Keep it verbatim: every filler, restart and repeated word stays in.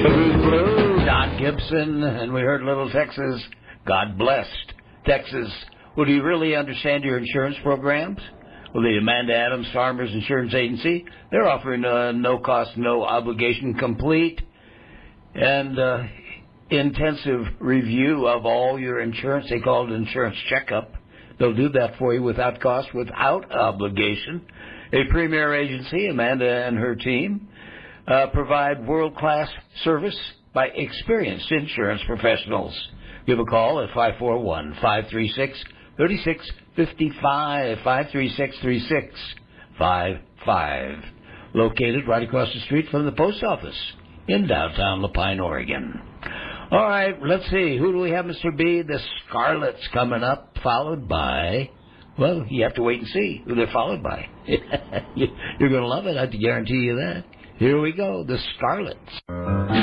Blues Blue, Don Gibson, and we heard Little Texas. God blessed Texas. Well, do you really understand your insurance programs? Well, the Amanda Adams Farmers Insurance Agency, they're offering a no-cost, no-obligation complete and uh, intensive review of all your insurance. They call it insurance checkup. They'll do that for you without cost, without obligation. A premier agency, Amanda and her team, uh, provide world-class service by experienced insurance professionals. Give a call at five four one, five three six, three six five five, five three six, three six five five. Located right across the street from the post office in downtown Lapine, Oregon. All right, let's see. Who do we have, Mister B? The Scarlets coming up, followed by, well, you have to wait and see who they're followed by. You're going to love it, I have to guarantee you that. Here we go, the Scarlets.